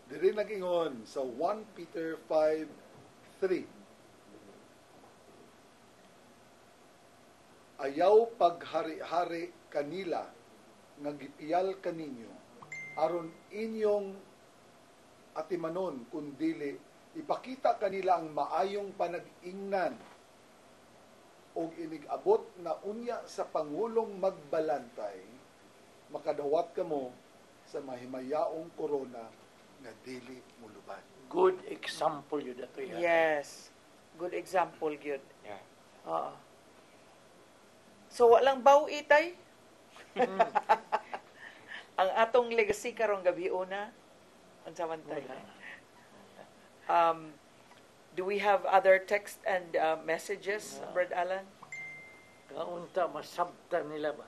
Diri nag-ingon sa 1 Peter 5:3. Ayaw paghari-hari kanila nga gipiyal kaninyo aron inyong atimanon kundili ipakita kanila ang maayong panag-ingnan o inigabot na unya sa pangulong magbalantay makadawat kamo sa mahimayaong korona nga dili muluban. Good example yun ato yan. Yes. Good example, yun. Yeah. Oo. So, walang baw itay? Ang atong legacy karong gabi una, ang samantay. Do we have other text and messages, Brad Alan? Kaunta, masabta nila ba?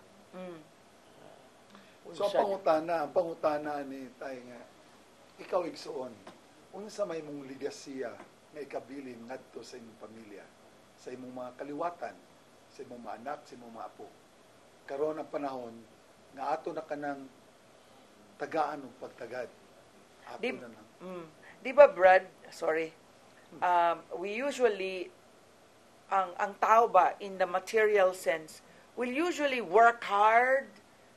So ang pangutana ni tay nga ikaw igsuon unsa may mong ligasiya nga ikabilin ngadto sa imong pamilya, sa imong mga kaliwatan, sa imong mga anak, sa imong mga apo. Karon ang panahon nga ato na kanang tagaan og pagtagad. Ato Di, na lang. Di ba, Brad? Sorry. We usually, ang tao ba, in the material sense, will usually work hard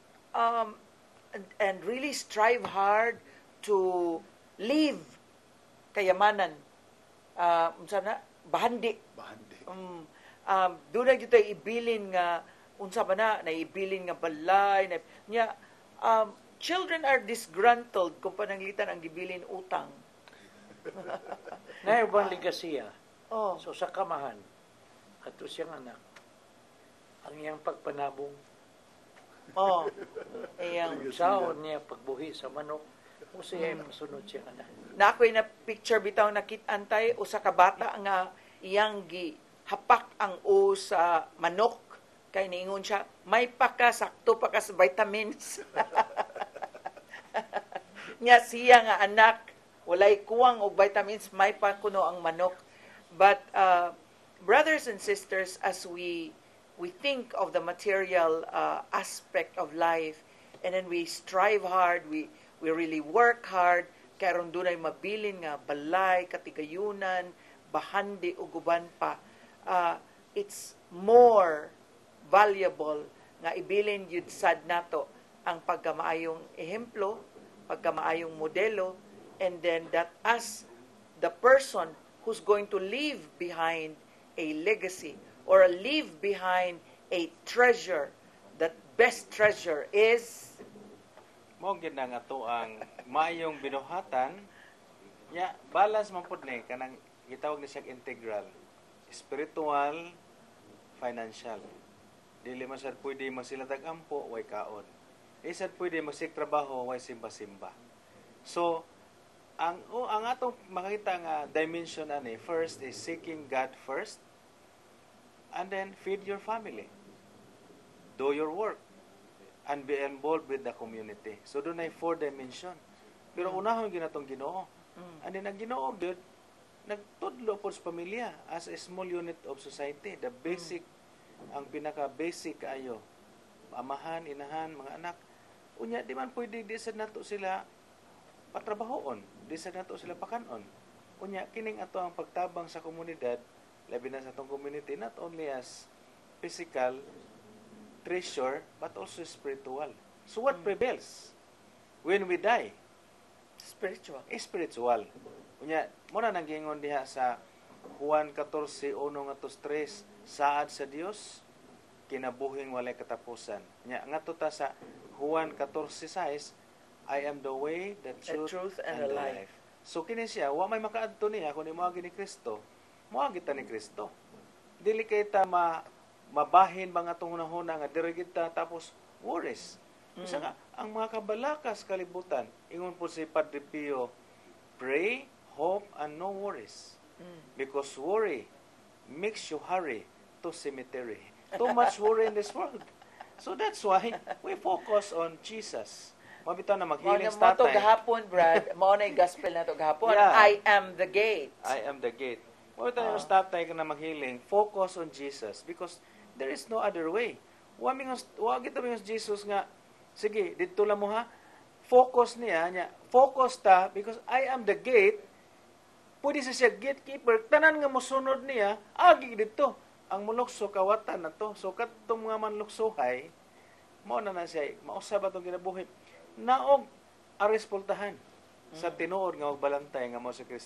and really strive hard to live kayamanan. Unsa na? Bahandi. Bahandi. Doon na dito ibilin nga, unsa ba na, naibilin nga balay, children are disgruntled kung pananglitan ang gibilin utang. Na ibang ligasiya. Oh. So sa kamahan, ato siyang anak, ang iyang pagpanabong, Oh. Ayang. saon niya pagbuhi sa manok, o siya masunod siyang anak. Na ako'y na picture bitaw nakit-antay, usa ka bata nga iyang gi hapak ang o sa manok. Kay niingon siya, may sakto pa ka sa vitamins. Nya siya nga anak, walay kuwang og vitamins, may pa kuno ang manok. But brothers and sisters, as we think of the material aspect of life, and then we strive hard, we really work hard, karon dunay mabilin nga balay, katigayunan, bahandi ug uban pa. It's more valuable nga ibilin yun sad nato ang pagkamaayong ehemplo, pagkamaayong modelo, and then that as the person who's going to leave behind a legacy or leave behind a treasure, that best treasure is mo gid na nga to ang maayong binuhatan nya balance man pud ni kanang gitawag ni siya integral, spiritual, financial. Dili man sad pwede magsilatag ampo way kaon. Di sad pwede magsig trabaho way simba-simba. So ang atong makita nga dimension ani, first is seeking God first, and then feed your family, do your work, and be involved with the community. So doon ay 4 dimension. Pero unahon ginatong Ginoo. And then ang Ginoo gyud nagtudlo po sa pamilya as a small unit of society. The basic, ang pinaka-basic ayo, amahan, inahan, mga anak. Unya, di man pwede, di sad nato sila patrabahoon. Di sad nato sila pakanon. Unya, kining ato ang pagtabang sa komunidad, labi na sa atong community, not only as physical treasure, but also spiritual. So what prevails when we die? spiritual. Spiritual. Unya, muna nang gingon diha sa Juan 14:1-3, saad sa Dios kinabuhing walay katapusan. Nya ngadto ta sa Juan 14:6, I am the way, the truth and the life. So kini siya, wa may makaadto niya kung moagi ni Kristo. Moagi ta ni Kristo. Dili kay ta mabahin mga tunghunahuna nga diri kita tapos worries. Isa nga ang mga kabalakas kalibutan, ingon po si Padre Pio, pray, hope, and no worries. Because worry makes you hurry to cemetery. Too much worry in this world. So that's why we focus on Jesus. Mabitaw na mag-healing Mao to tatay. gahapon, Brad. Mao na yung gospel na to gahapon. Yeah. I am the gate. I am the gate. Mabitaw na tatay ka na mag-healing. Focus on Jesus because there is no other way. Wa kita Jesus nga sige, dito lang mo ha. Focus niya, focus ta because I am the gate. Pwede siya gatekeeper, tanan nga mosunod niya, agi dito. Ang mulukso kawatan na to. So katong mga manluksohay, mao na siya, mausab atong ginabuhi. Naog ares pultahan sa tinuod nga magbalantay nga mo sa Kristo.